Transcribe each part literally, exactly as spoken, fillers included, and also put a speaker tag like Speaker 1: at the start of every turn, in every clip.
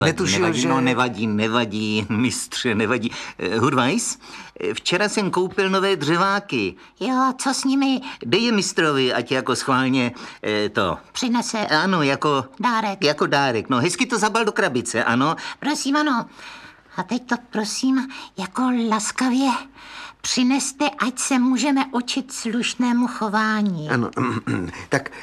Speaker 1: Netušil,
Speaker 2: nevadí,
Speaker 1: že...
Speaker 2: No nevadí, nevadí, mistře, nevadí. Eh, Hurvajs, včera jsem koupil nové dřeváky.
Speaker 3: Jo, co s nimi?
Speaker 2: Dej je mistrovi, ať jako schválně eh, to...
Speaker 3: Přinese
Speaker 2: Ano, jako...
Speaker 3: dárek.
Speaker 2: Jako dárek, no hezky to zabal do krabice, ano.
Speaker 3: Prosím, ano. A teď to prosím, jako laskavě přineste, ať se můžeme učit slušnému chování.
Speaker 1: Ano, tak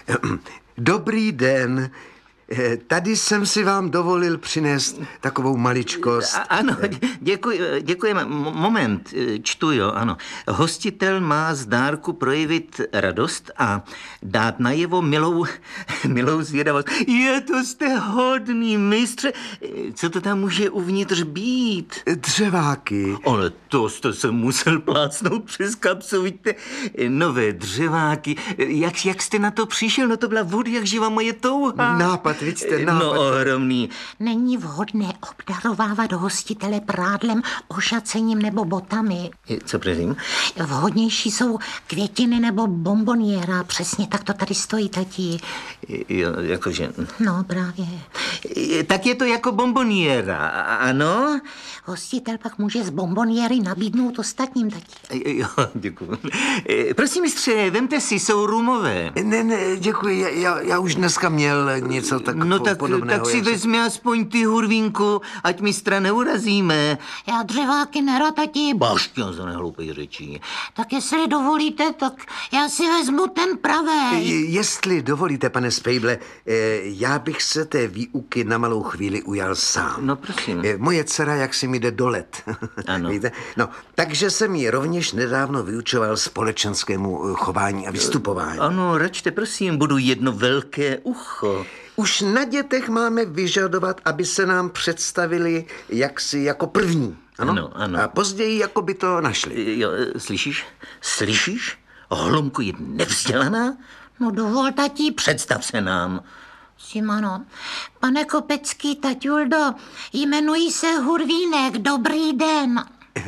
Speaker 1: dobrý den. Tady jsem si vám dovolil přinést takovou maličkost.
Speaker 2: A, ano, děkuji, děkujeme. Moment, čtu, jo, ano. Hostitel má z dárku projevit radost a dát najevo milou, milou zvědavost. Je to jste hodný, mistře. Co to tam může uvnitř být?
Speaker 1: Dřeváky.
Speaker 2: Ale to jste se musel plácnout přes kapsu, vidíte. Nové dřeváky. Jak, jak jste na to přišel? No to byla vody, jak živa moje touha.
Speaker 1: Nápad. Vidíte, nápad.
Speaker 2: No, ohromný.
Speaker 3: Není vhodné obdarovávat hostitele prádlem, ošacením nebo botami.
Speaker 2: Co prosím?
Speaker 3: Vhodnější jsou květiny nebo bomboniéra. Přesně tak to tady stojí, tatí.
Speaker 2: Jo, jakože...
Speaker 3: No, právě.
Speaker 2: Tak je to jako bomboniéra, ano?
Speaker 3: Hostitel pak může z bomboniéry nabídnout ostatním, tatí.
Speaker 2: Jo, děkuji. Prosím, mistře, vemte si, jsou rumové.
Speaker 1: Ne, ne, děkuji, já, já, já už dneska měl něco tak
Speaker 2: No
Speaker 1: po,
Speaker 2: tak,
Speaker 1: podobného.
Speaker 2: tak si vezmi aspoň ty, Hurvínku, ať mistra neurazíme.
Speaker 3: Já dřeváky nerad, tatí.
Speaker 2: Bašťan za nehloupej řečí.
Speaker 3: Tak jestli dovolíte, tak já si vezmu ten pravej.
Speaker 1: Jestli dovolíte, pane Spejble, já bych se té výuky na malou chvíli ujal sám.
Speaker 2: No prosím.
Speaker 1: Moje dcera jak si mi jde do let.
Speaker 2: Ano.
Speaker 1: Víte? No, takže jsem ji rovněž nedávno vyučoval společenskému chování a vystupování.
Speaker 2: Ano, račte, prosím, budu jedno velké ucho.
Speaker 1: Už na dětech máme vyžadovat, aby se nám představili jaksi jako první. Ano?
Speaker 2: Ano, ano.
Speaker 1: A později jako by to našli.
Speaker 2: Jo, slyšíš? Slyšíš? Hlumku je nevzdělaná?
Speaker 3: No dovol, tatí.
Speaker 2: Představ se nám.
Speaker 3: Simano, pane Kopecký, taťuldo, jmenuji se Hurvínek, dobrý den.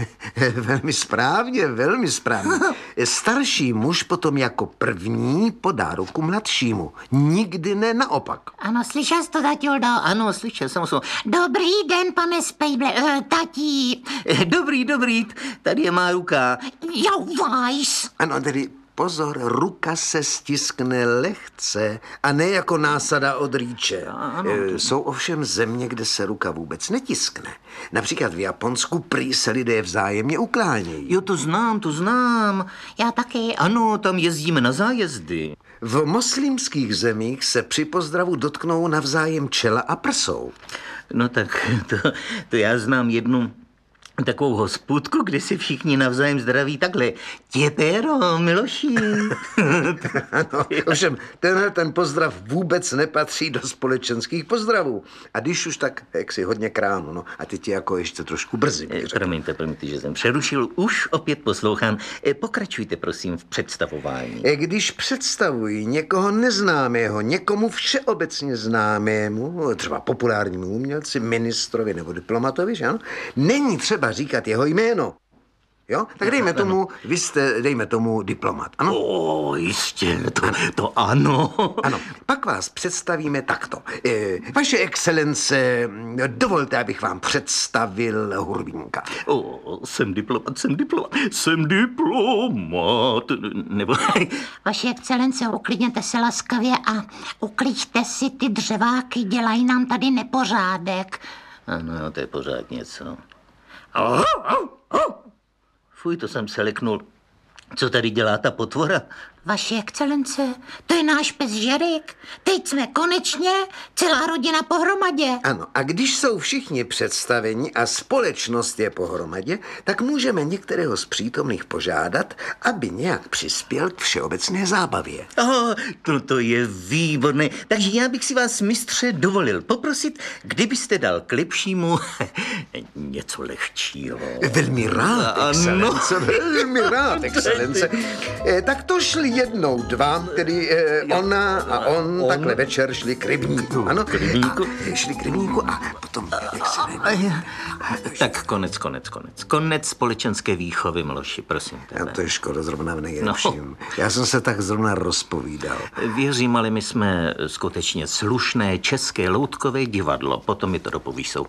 Speaker 1: Velmi správně, velmi správně. Starší muž potom jako první podá ruku mladšímu. Nikdy ne naopak.
Speaker 3: Ano, slyšel jsi to, taťuldo?
Speaker 2: Ano, slyšel jsem se.
Speaker 3: Dobrý den, pane Spejble, uh, tatí.
Speaker 2: Dobrý, dobrý, tady je má ruka.
Speaker 3: Jo, vajs.
Speaker 1: Ano, tedy pozor, ruka se stiskne lehce a ne jako násada od rýče.
Speaker 2: Ano.
Speaker 1: E, jsou ovšem země, kde se ruka vůbec netiskne. Například v Japonsku prý se lidé vzájemně uklánějí.
Speaker 2: Jo, to znám, to znám.
Speaker 3: Já taky.
Speaker 2: Ano, tam jezdíme na zájezdy.
Speaker 1: V moslimských zemích se při pozdravu dotknou navzájem čela a prsou.
Speaker 2: No tak to, to já znám jednu takovou hospůdku, kde si všichni navzájem zdraví takhle. Těpero, Miloši.
Speaker 1: Ano, ovšem, tenhle ten pozdrav vůbec nepatří do společenských pozdravů. A když už tak, jak si hodně kránu, no. A teď je jako ještě trošku brzy.
Speaker 2: Eh, promiňte, promiňte, že jsem přerušil. Už opět poslouchám. Eh, Pokračujte, prosím, v představování.
Speaker 1: Když představuji někoho neznámého, někomu všeobecně známému, třeba populárnímu umělci, ministrovi nebo diplomatovi, že ano, není třeba říkat jeho jméno. Jo? Tak dejme tomu, vy jste, dejme tomu, diplomat, ano?
Speaker 2: O, jistě, to, to ano.
Speaker 1: Ano, pak vás představíme takto. E, vaše excelence, dovolte, abych vám představil Hurvínka.
Speaker 2: O, jsem diplomat, jsem diplomat, jsem diplomat, nebo...
Speaker 3: Vaše excelence, uklidněte se laskavě a uklíďte si ty dřeváky, dělají nám tady nepořádek.
Speaker 2: Ano, to je pořád něco. Fuj, to jsem se leknul. Co tady dělá ta potvora?
Speaker 3: Vaše excelence, to je náš pes Žerik. Teď jsme konečně celá rodina pohromadě.
Speaker 1: Ano, a když jsou všichni představeni a společnost je pohromadě, tak můžeme některého z přítomných požádat, aby nějak přispěl k všeobecné zábavě.
Speaker 2: Oh, to, to je výborné. Takže já bych si vás, mistře, dovolil poprosit, kdybyste dal k lepšímu něco lehčího.
Speaker 1: Velmi rád, excelence,
Speaker 2: Ano.
Speaker 1: velmi rád, excelence. Eh, tak to šli jednou dva, tedy eh, ona a on,
Speaker 2: On.
Speaker 1: takhle večer šli k rybníku, ano?
Speaker 2: K rybníku?
Speaker 1: A šli k rybníku a potom, jak se
Speaker 2: A,
Speaker 1: ne...
Speaker 2: a Tak konec, konec, konec. Konec společenské výchovy, Miloši, prosím
Speaker 1: A
Speaker 2: tebe.
Speaker 1: to je škoda zrovna v nejlepším. No. Já jsem se tak zrovna rozpovídal.
Speaker 2: Věřím, ale my jsme skutečně slušné české loutkové divadlo. Potom mi to dopovíš